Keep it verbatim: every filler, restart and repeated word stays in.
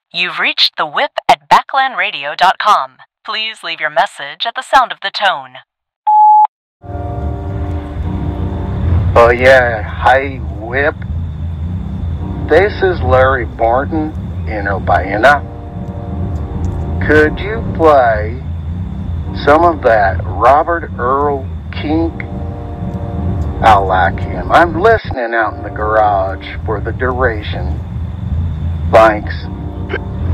You've reached the whip at backland radio dot com. Please leave your message at the sound of the tone. Oh yeah, hi Whip. This is Larry Morton in Urbana. Could you play some of that Robert Earl Kink? I like him. I'm listening out in the garage for the duration. Thanks.